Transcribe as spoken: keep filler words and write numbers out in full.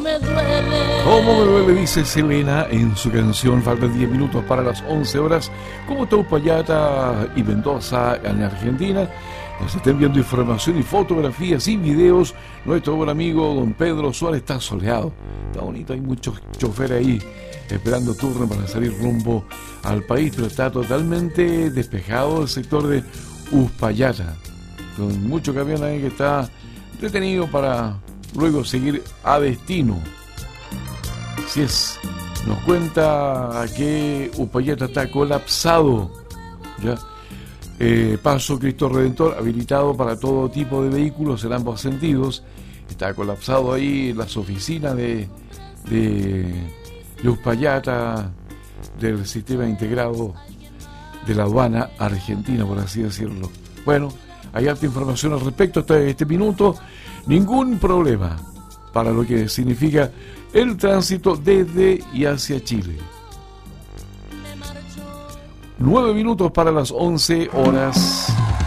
me duele. Cómo me duele, dice Selena en su canción. Faltan diez minutos para las once horas. Como está Uspallata y Mendoza en Argentina. Nos está enviando información y fotografías y videos. Nuestro buen amigo don Pedro Suárez. Está soleado, está bonito, hay muchos choferes ahí esperando turno para salir rumbo al país, pero está totalmente despejado el sector de Uspallata, con mucho camión ahí que está detenido para luego seguir a destino. Así es, nos cuenta que Uspallata está colapsado, ya. Eh, Paso Cristo Redentor habilitado para todo tipo de vehículos en ambos sentidos. Está colapsado ahí las oficinas de, de, de Uspallata, del sistema integrado de la aduana argentina, por así decirlo. Bueno, hay alta información al respecto hasta este minuto. Ningún problema para lo que significa el tránsito desde y hacia Chile. Nueve minutos para las once horas.